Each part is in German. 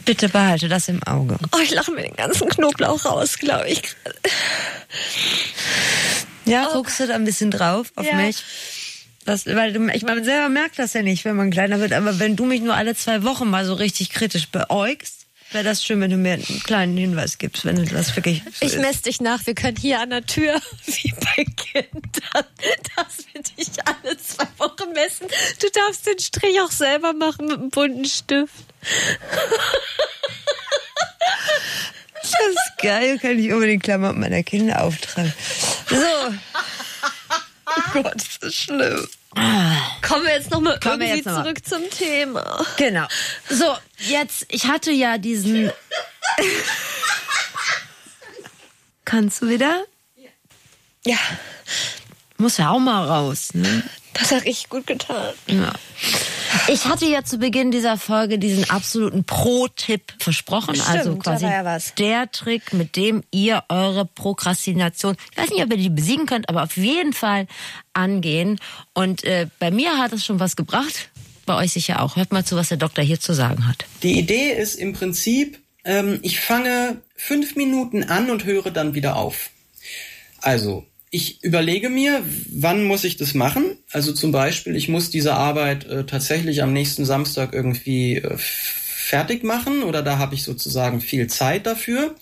Bitte behalte das im Auge. Oh, ich lache mir den ganzen Knoblauch raus, glaube ich. Ja, guckst du da ein bisschen drauf auf mich? Weil ich meine, selber merkt das ja nicht, wenn man kleiner wird. Aber wenn du mich nur alle 2 Wochen mal so richtig kritisch beäugst, wäre das schön, wenn du mir einen kleinen Hinweis gibst, wenn du das wirklich so Ich messe dich nach. Wir können hier an der Tür, wie bei Kindern, dass wir dich alle 2 Wochen messen. Du darfst den Strich auch selber machen mit einem bunten Stift. Das ist geil, kann ich unbedingt Klamotten meiner Kinder auftragen. So. Oh Gott, ist das schlimm. Kommen wir jetzt nochmal zurück zum Thema. Genau. So, jetzt, ich hatte ja diesen... Kannst du wieder? Ja. Muss ja auch mal raus, ne? Das hat richtig gut getan. Ja. Ich hatte ja zu Beginn dieser Folge diesen absoluten Pro-Tipp versprochen. Stimmt, also quasi da war ja was. Der Trick, mit dem ihr eure Prokrastination, ich weiß nicht, ob ihr die besiegen könnt, aber auf jeden Fall angehen. Und bei mir hat es schon was gebracht, bei euch sicher auch. Hört mal zu, was der Doktor hier zu sagen hat. Die Idee ist im Prinzip, ich fange 5 Minuten an und höre dann wieder auf. Also, ich überlege mir, wann muss ich das machen? Also zum Beispiel, ich muss diese Arbeit tatsächlich am nächsten Samstag irgendwie fertig machen oder da habe ich sozusagen viel Zeit dafür.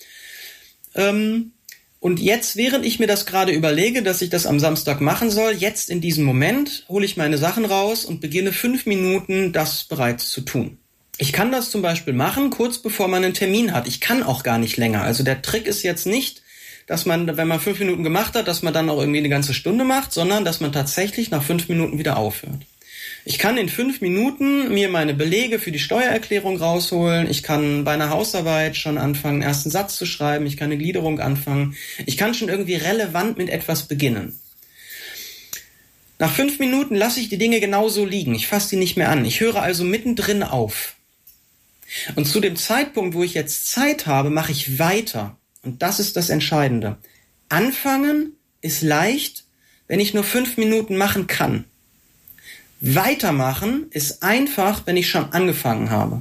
Und jetzt, während ich mir das gerade überlege, dass ich das am Samstag machen soll, jetzt in diesem Moment hole ich meine Sachen raus und beginne 5 Minuten, das bereits zu tun. Ich kann das zum Beispiel machen, kurz bevor man einen Termin hat. Ich kann auch gar nicht länger. Also der Trick ist jetzt nicht, dass man, wenn man 5 Minuten gemacht hat, dass man dann auch irgendwie eine ganze Stunde macht, sondern dass man tatsächlich nach 5 Minuten wieder aufhört. Ich kann in 5 Minuten mir meine Belege für die Steuererklärung rausholen. Ich kann bei einer Hausarbeit schon anfangen, einen ersten Satz zu schreiben. Ich kann eine Gliederung anfangen. Ich kann schon irgendwie relevant mit etwas beginnen. Nach 5 Minuten lasse ich die Dinge genauso liegen. Ich fasse die nicht mehr an. Ich höre also mittendrin auf. Und zu dem Zeitpunkt, wo ich jetzt Zeit habe, mache ich weiter. Und das ist das Entscheidende. Anfangen ist leicht, wenn ich nur 5 Minuten machen kann. Weitermachen ist einfach, wenn ich schon angefangen habe.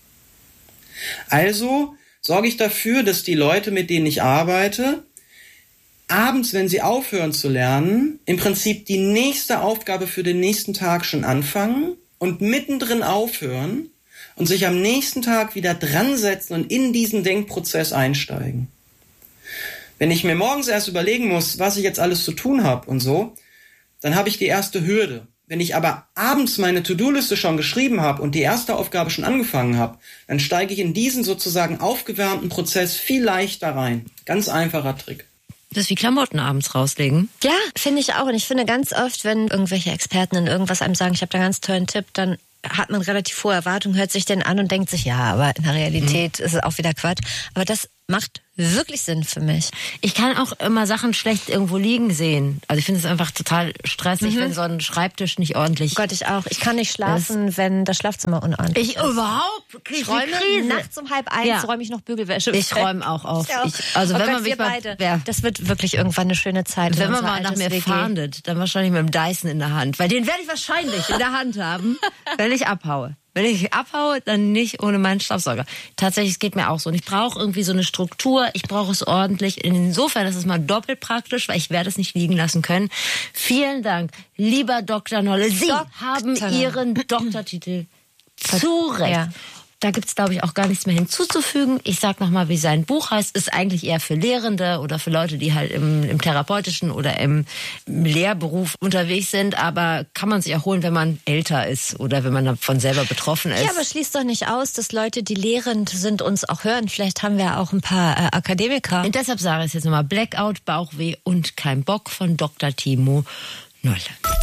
Also sorge ich dafür, dass die Leute, mit denen ich arbeite, abends, wenn sie aufhören zu lernen, im Prinzip die nächste Aufgabe für den nächsten Tag schon anfangen und mittendrin aufhören und sich am nächsten Tag wieder dran setzen und in diesen Denkprozess einsteigen. Wenn ich mir morgens erst überlegen muss, was ich jetzt alles zu tun habe und so, dann habe ich die erste Hürde. Wenn ich aber abends meine To-Do-Liste schon geschrieben habe und die erste Aufgabe schon angefangen habe, dann steige ich in diesen sozusagen aufgewärmten Prozess viel leichter rein. Ganz einfacher Trick. Das ist wie Klamotten abends rauslegen. Ja, finde ich auch. Und ich finde ganz oft, wenn irgendwelche Experten in irgendwas einem sagen, ich habe da einen ganz tollen Tipp, dann hat man relativ hohe Erwartungen, hört sich den an und denkt sich, ja, aber in der Realität ist es auch wieder Quatsch. Aber das macht wirklich Sinn für mich. Ich kann auch immer Sachen schlecht irgendwo liegen sehen. Also ich finde es einfach total stressig, wenn so ein Schreibtisch nicht ordentlich... Oh Gott, ich auch. Ich kann nicht schlafen, wenn das Schlafzimmer unordentlich ist. Ich überhaupt? Ich räume nachts um 12:30 räume ich noch Bügelwäsche. Ich räume auch auf. Also wenn man mich beide. Das wird wirklich irgendwann eine schöne Zeit. Wenn man mal nach mir fahndet, dann wahrscheinlich mit dem Dyson in der Hand. Weil den werde ich wahrscheinlich in der Hand haben, wenn ich abhaue. Wenn ich abhaue, dann nicht ohne meinen Staubsauger. Tatsächlich, es geht mir auch so. Und ich brauche irgendwie so eine Struktur. Ich brauche es ordentlich. Insofern ist es mal doppelt praktisch, weil ich werde es nicht liegen lassen können. Vielen Dank, lieber Dr. Nolle. Sie haben Ihren Doktortitel zu Recht. Ja. Da gibt's, glaube ich, auch gar nichts mehr hinzuzufügen. Ich sag nochmal, wie sein Buch heißt. Ist eigentlich eher für Lehrende oder für Leute, die halt im therapeutischen oder im Lehrberuf unterwegs sind. Aber kann man sich auch holen, wenn man älter ist oder wenn man davon selber betroffen ist. Ja, aber schließt doch nicht aus, dass Leute, die lehrend sind, uns auch hören. Vielleicht haben wir auch ein paar Akademiker. Und deshalb sage ich es jetzt nochmal. Blackout, Bauchweh und kein Bock von Dr. Timo Nolle.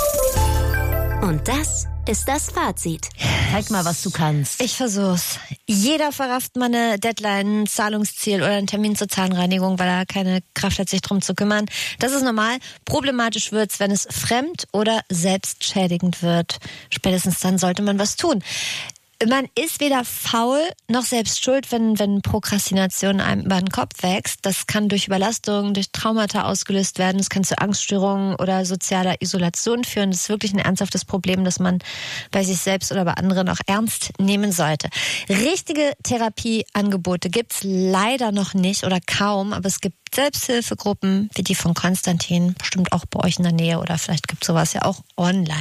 Und das ist das Fazit. Zeig mal, was du kannst. Ich versuch's. Jeder verrafft mal eine Deadline, ein Zahlungsziel oder einen Termin zur Zahnreinigung, weil er keine Kraft hat, sich drum zu kümmern. Das ist normal. Problematisch wird's, wenn es fremd oder selbstschädigend wird. Spätestens dann sollte man was tun. man ist weder faul noch selbst schuld, wenn Prokrastination einem über den Kopf wächst. Das kann durch Überlastung, durch Traumata ausgelöst werden. Es kann zu Angststörungen oder sozialer Isolation führen. Das ist wirklich ein ernsthaftes Problem, das man bei sich selbst oder bei anderen auch ernst nehmen sollte. Richtige Therapieangebote gibt's leider noch nicht oder kaum, aber es gibt Selbsthilfegruppen wie die von Konstantin, bestimmt auch bei euch in der Nähe oder vielleicht gibt es sowas ja auch online.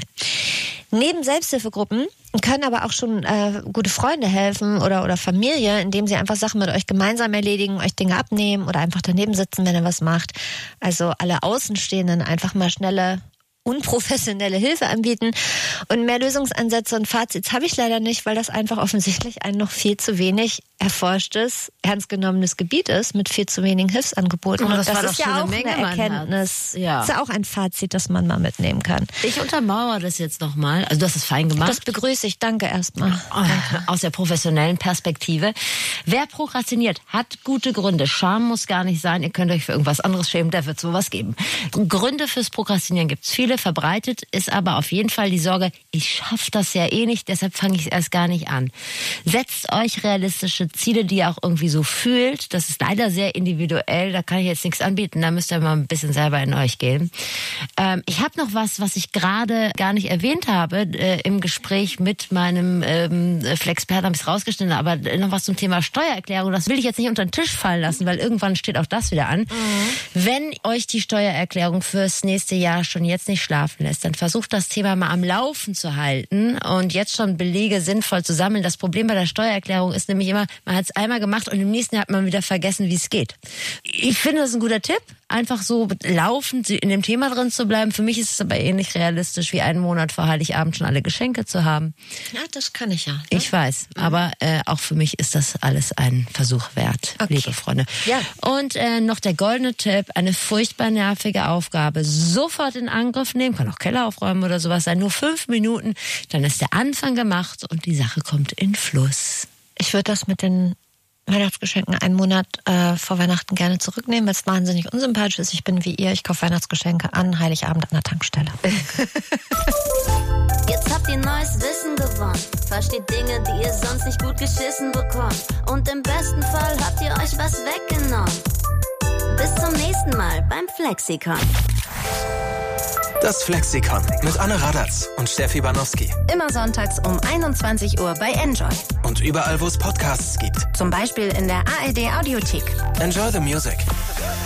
Neben Selbsthilfegruppen können aber auch schon gute Freunde helfen oder Familie, indem sie einfach Sachen mit euch gemeinsam erledigen, euch Dinge abnehmen oder einfach daneben sitzen, wenn ihr was macht. Also alle Außenstehenden einfach mal schnelle, unprofessionelle Hilfe anbieten. Und mehr Lösungsansätze und Fazits habe ich leider nicht, weil das einfach offensichtlich ein noch viel zu wenig erforschtes, ernst genommenes Gebiet ist mit viel zu wenigen Hilfsangeboten. Und das war ist doch ja schon auch eine Menge, eine Erkenntnis. Ja. Das ist ja auch ein Fazit, das man mal mitnehmen kann. Ich untermauere das jetzt nochmal. Also du hast es fein gemacht. Das begrüße ich. Danke erstmal. Aus der professionellen Perspektive. Wer prokrastiniert, hat gute Gründe. Scham muss gar nicht sein. Ihr könnt euch für irgendwas anderes schämen. Da wird es sowas geben. Gründe fürs Prokrastinieren gibt es viele. Verbreitet ist aber auf jeden Fall die Sorge, ich schaffe das ja eh nicht, deshalb fange ich es erst gar nicht an. Setzt euch realistische Ziele, die ihr auch irgendwie so fühlt. Das ist leider sehr individuell. Da kann ich jetzt nichts anbieten. Da müsst ihr mal ein bisschen selber in euch gehen. Ich habe noch was ich gerade gar nicht erwähnt habe. Im Gespräch mit meinem Flexperten habe ich es rausgeschnitten, aber noch was zum Thema Steuererklärung. Das will ich jetzt nicht unter den Tisch fallen lassen, weil irgendwann steht auch das wieder an. Wenn euch die Steuererklärung fürs nächste Jahr schon jetzt nicht schlafen lässt, dann versucht das Thema mal am Laufen zu halten und jetzt schon Belege sinnvoll zu sammeln. Das Problem bei der Steuererklärung ist nämlich immer, man hat es einmal gemacht und im nächsten Jahr hat man wieder vergessen, wie es geht. Ich finde, das ist ein guter Tipp, einfach so laufend in dem Thema drin zu bleiben. Für mich ist es aber ähnlich realistisch, wie einen Monat vor Heiligabend schon alle Geschenke zu haben. Ja, das kann ich ja. Ne? Ich weiß, aber auch für mich ist das alles ein Versuch wert, liebe Freunde. Ja. Und noch der goldene Tipp, eine furchtbar nervige Aufgabe sofort in Angriff nehmen, kann auch Keller aufräumen oder sowas sein, nur 5 Minuten, dann ist der Anfang gemacht und die Sache kommt in Fluss. Ich würde das mit den Weihnachtsgeschenken einen Monat vor Weihnachten gerne zurücknehmen, weil es wahnsinnig unsympathisch ist. Ich bin wie ihr, ich kaufe Weihnachtsgeschenke an Heiligabend an der Tankstelle. Jetzt habt ihr neues Wissen gewonnen. Versteht Dinge, die ihr sonst nicht gut geschissen bekommt. Und im besten Fall habt ihr euch was weggenommen. Bis zum nächsten Mal beim Flexikon. Das Flexikon mit Anne Radatz und Steffi Banowski. Immer sonntags um 21 Uhr bei Enjoy. Und überall, wo es Podcasts gibt. Zum Beispiel in der ARD Audiothek. Enjoy the music.